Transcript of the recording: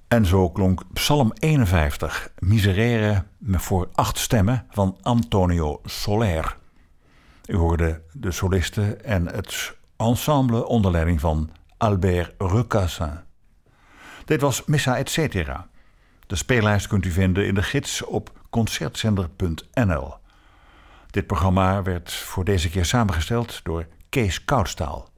En zo klonk Psalm 51, Miserere voor 8 stemmen van Antonio Soler. U hoorde de solisten en het ensemble onder leiding van Albert Recassin. Dit was Missa et cetera. De speellijst kunt u vinden in de gids op concertzender.nl. Dit programma werd voor deze keer samengesteld door Kees Koudstaal.